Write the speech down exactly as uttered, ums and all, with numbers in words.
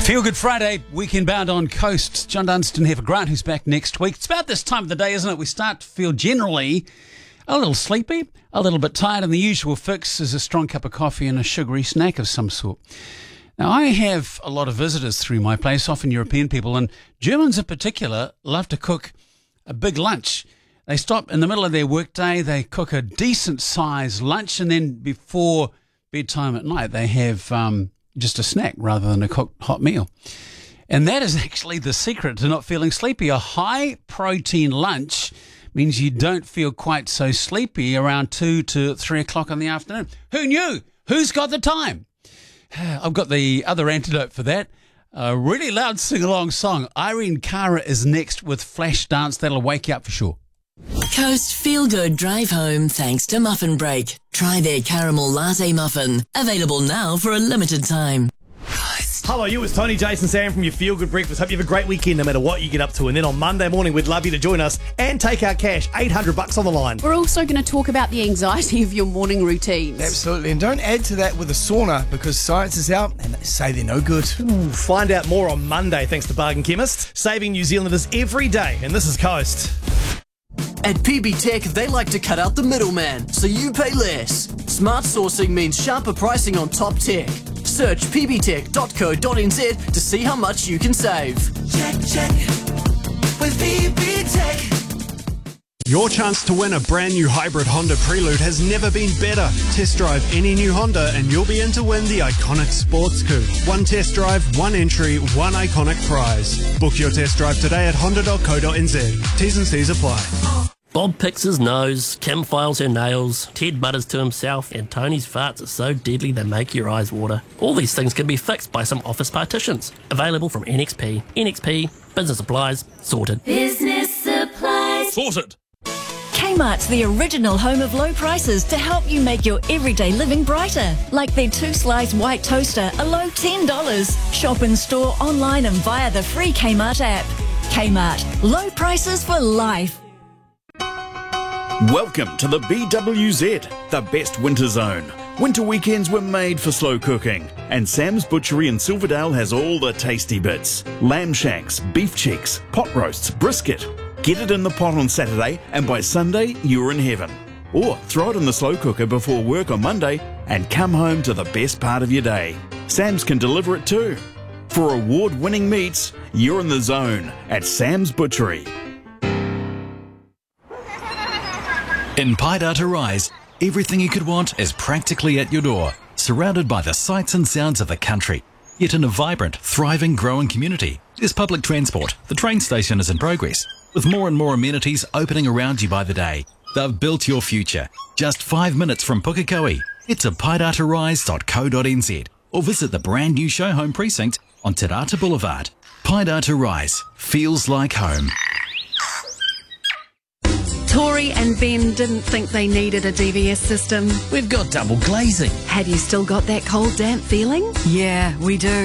Feel Good Friday, weekend bound on Coast. John Dunstan here for Grant, who's back next week. It's about this time of the day, isn't it? We start to feel generally a little sleepy, a little bit tired, and the usual fix is a strong cup of coffee and a sugary snack of some sort. Now, I have a lot of visitors through my place, often European people, and Germans in particular love to cook a big lunch. They stop in the middle of their workday, they cook a decent-sized lunch, and then before bedtime at night, they have um, just a snack rather than a cooked hot meal. And that is actually the secret to not feeling sleepy. A high-protein lunch means you don't feel quite so sleepy around two to three o'clock in the afternoon. Who knew? Who's got the time? I've got the other antidote for that. A really loud sing-along song. Irene Cara is next with Flash Dance. That'll wake you up for sure. Coast Feel Good Drive Home thanks to Muffin Break. Try their caramel latte muffin. Available now for a limited time. Hello, you. It's Tony, Jason, Sam from your Feel Good Breakfast. Hope you have a great weekend no matter what you get up to. And then on Monday morning, we'd love you to join us and take our cash. eight hundred bucks on the line. We're also going to talk about the anxiety of your morning routines. Absolutely. And don't add to that with a sauna because science is out and they say they're no good. Ooh, find out more on Monday thanks to Bargain Chemist. Saving New Zealanders every day. And this is Coast. At P B Tech, they like to cut out the middleman, so you pay less. Smart sourcing means sharper pricing on top tech. Search p b tech dot co dot n z to see how much you can save. Check, check, with P B Tech. Your chance to win a brand new hybrid Honda Prelude has never been better. Test drive any new Honda and you'll be in to win the iconic sports coupe. One test drive, one entry, one iconic prize. Book your test drive today at honda dot co dot n z. T's and C's apply. Bob picks his nose, Kim files her nails, Ted mutters to himself, and Tony's farts are so deadly they make your eyes water. All these things can be fixed by some office partitions. Available from N X P. N X P, business supplies, sorted. Business supplies. Sorted. Kmart's the original home of low prices to help you make your everyday living brighter. Like their two-slice white toaster, a low ten dollars. Shop in store, online and via the free Kmart app. Kmart, low prices for life. Welcome to the B W Z, the best winter zone. Winter weekends were made for slow cooking, and Sam's Butchery in Silverdale has all the tasty bits. Lamb shanks, beef cheeks, pot roasts, brisket. Get it in the pot on Saturday, and by Sunday, you're in heaven. Or throw it in the slow cooker before work on Monday, and come home to the best part of your day. Sam's can deliver it too. For award-winning meats, you're in the zone at Sam's Butchery. In Paidata Rise, everything you could want is practically at your door, surrounded by the sights and sounds of the country. Yet in a vibrant, thriving, growing community, there's public transport. The train station is in progress, with more and more amenities opening around you by the day. They've built your future. Just five minutes from Pukekohe. Head to paidata rise dot co dot n z or visit the brand new show home precinct on Te Rata Boulevard. Paidata Rise feels like home. Tori and Ben didn't think they needed a D V S system. We've got double glazing. Have you still got that cold, damp feeling? Yeah, we do.